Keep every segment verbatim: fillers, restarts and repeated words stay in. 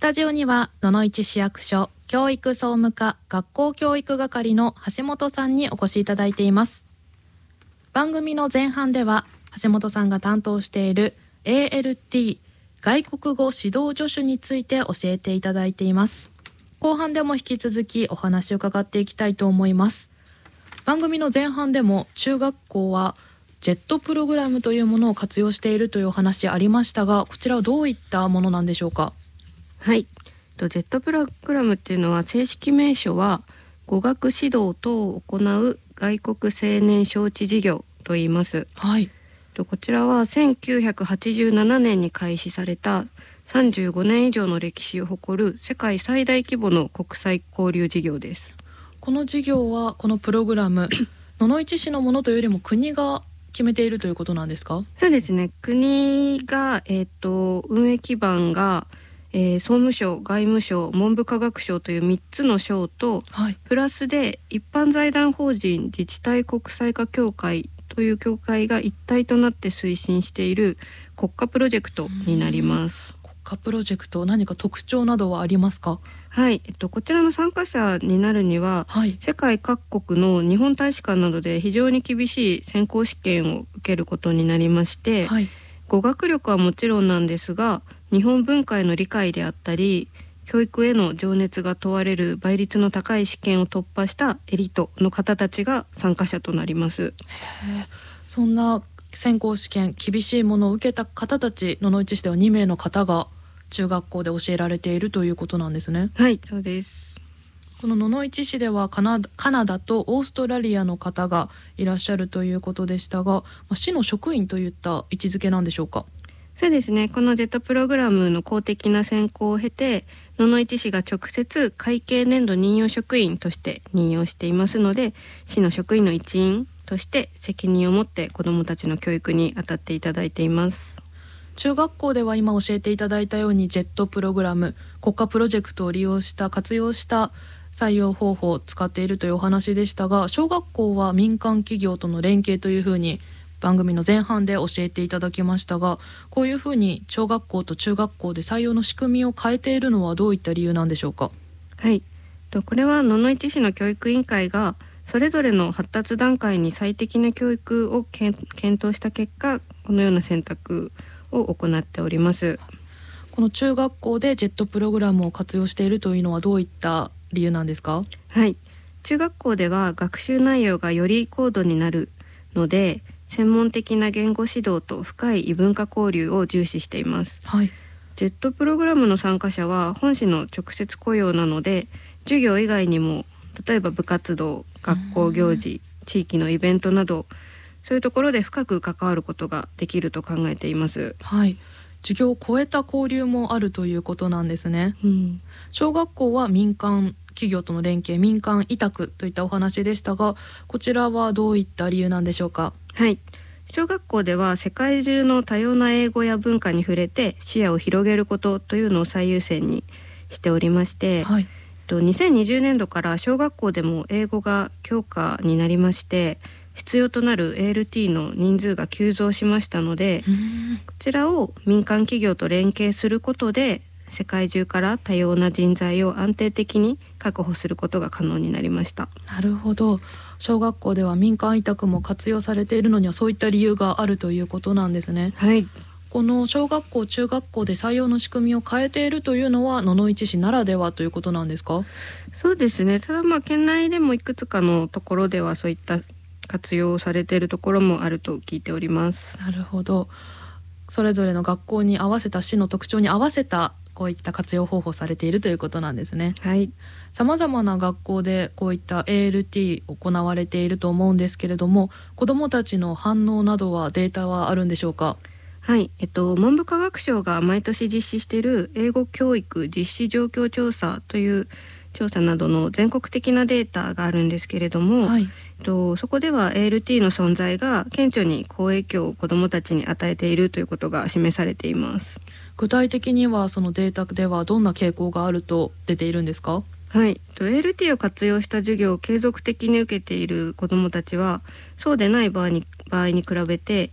タジオには野々市市役所教育総務課学校教育係の橋本さんにお越しいただいています。番組の前半では橋本さんが担当している エーエルティー 外国語指導助手について教えていただいています。後半でも引き続きお話を伺っていきたいと思います。番組の前半でも中学校はジェットプログラムというものを活用しているというお話ありましたが、こちらはどういったものなんでしょうか。 はい、ジェットプログラムっていうのは正式名称は語学指導等を行う外国青年招致事業と言います。 はい、 こちらはせんきゅうひゃくはちじゅうななねんに開始されたさんじゅうごねん以上の歴史を誇る世界最大規模の国際交流事業です。 この事業はこのプログラム野々市市のものというよりも国が決めているということなんですか。 そうですね、国が、えー、と運営基盤が、えー、総務省、外務省、文部科学省というみっつの省と、 はい、 プラスで一般財団法人自治体国際化協会という協会が一体となって推進している国家プロジェクトになります。 国家プロジェクト、何か特徴などはありますか。 はい、えっと、こちらの参加者になるには、 はい、 世界各国の日本大使館などで非常に厳しい選考試験を受けることになりまして、 はい、 語学力はもちろんなんですが、日本文化への理解であったり教育への情熱が問われる倍率の高い試験を突破したエリートの方たちが参加者となります。 へー、そんな選考試験厳しいものを受けた方たち、野々市市ではにめいの方が中学校で教えられているということなんですね。 はい、そうです。 この野々市市ではカナダ、カナダとオーストラリアの方がいらっしゃるということでしたが、まあ、市の職員といった位置づけなんでしょうか。 そうですね、このジェットプログラムの公的な選考を経て野々市市が直接会計年度任用職員として任用していますので、市の職員の一員として責任を持って子どもたちの教育に当たっていただいています。 中学校では今教えていただいたようにジェットプログラム、国家プロジェクトを利用した活用した採用方法を使っているというお話でしたが、小学校は民間企業との連携というふうに番組の前半で教えていただきましたが、こういうふうに小学校と中学校で採用の仕組みを変えているのはどういった理由なんでしょうか。 はい、これは野々市市の教育委員会がそれぞれの発達段階に最適な教育を検討した結果、このような選択を行っております。 この中学校でジェットプログラムを活用しているというのはどういった理由なんですか。 はい、中学校では学習内容がより高度になるので、専門的な言語指導と深い異文化交流を重視しています。 はい、 ジェットプログラムの参加者は本市の直接雇用なので、授業以外にも例えば部活動、学校行事、地域のイベントなど、そういうところで深く関わることができると考えています。 はい、授業を超えた交流もあるということなんですね。 うん、 小学校は民間企業との連携、民間委託といったお話でしたが、こちらはどういった理由なんでしょうか。 はい、小学校では世界中の多様な英語や文化に触れて視野を広げることというのを最優先にしておりまして、 はい、 にせんにじゅうねんどから小学校でも英語が教科になりまして、必要となる エーエルティー の人数が急増しましたので、 うーん、 こちらを民間企業と連携することで世界中から多様な人材を安定的に確保することが可能になりました。 なるほど。小学校では民間委託も活用されているのにはそういった理由があるということなんですね。 はい、 この小学校中学校で採用の仕組みを変えているというのは野々市市ならではということなんですか。 そうですね、ただまあ県内でもいくつかのところではそういった活用されているところもあると聞いております。 なるほど。それぞれの学校に合わせた市の特徴に合わせたこういった活用方法されているということなんですね。 はい、 さまざまな学校でこういった エーエルティー 行われていると思うんですけれども、子どもたちの反応などはデータはあるんでしょうか。 はい、えっと、文部科学省が毎年実施している英語教育実施状況調査という調査などの全国的なデータがあるんですけれども、 はい、 えっと、そこでは エーエルティー の存在が顕著に好影響を子どもたちに与えているということが示されています。 具体的にはそのデータではどんな傾向があると出ているんですか。 はい、エーエルティー を活用した授業を継続的に受けている子どもたちはそうでない場合に、場合に比べて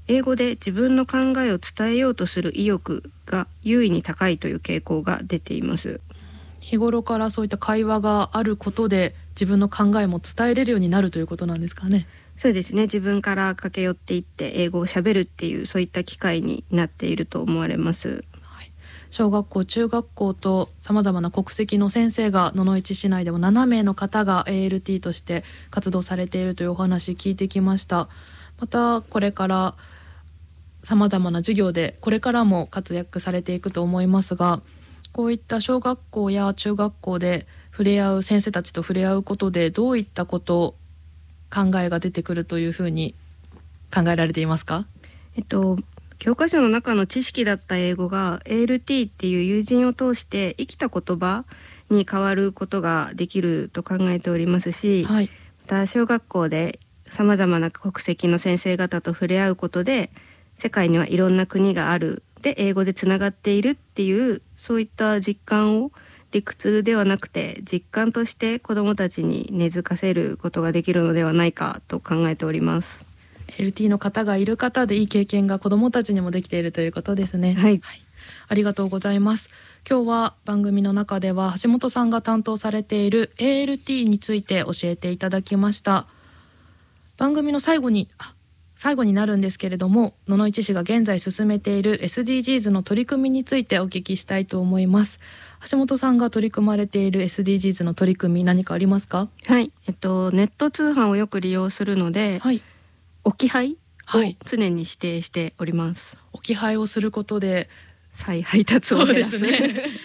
英語で自分の考えを伝えようとする意欲が優位に高いという傾向が出ています。 日頃からそういった会話があることで自分の考えも伝えれるようになるということなんですかね。 そうですね、自分から駆け寄っていって英語をしゃべるっていうそういった機会になっていると思われます。 はい、小学校中学校とさまざまな国籍の先生が野々市市内でもななめいの方が エーエルティー として活動されているというお話聞いてきました。またこれからさまざまな授業でこれからも活躍されていくと思いますが、こういった小学校や中学校で触れ合う先生たちと触れ合うことでどういったこと考えが出てくるというふうに考えられていますか？ えっと教科書の中の知識だった英語が エーエルティー っていう友人を通して生きた言葉に変わることができると考えておりますし、 はい、 また小学校でさまざまな国籍の先生方と触れ合うことで世界にはいろんな国があるで英語でつながっているっていうそういった実感を理屈ではなくて実感として子どもたちに根付かせることができるのではないかと考えております。 エーエルティー の方がいる方でいい経験が子どもたちにもできているということですね。 はい、 はい、ありがとうございます。今日は番組の中では橋本さんが担当されている エーエルティー について教えていただきました。番組の最後にあ最後になるんですけれども、野々市市が現在進めている エスディージーズ の取り組みについてお聞きしたいと思います。橋本さんが取り組まれている エスディージーズ の取り組み何かありますか？ はい、えっと、ネット通販をよく利用するので、 はい、 置き配をはい、 常に指定しております。 置き配をすることで再配達を減らすそうですね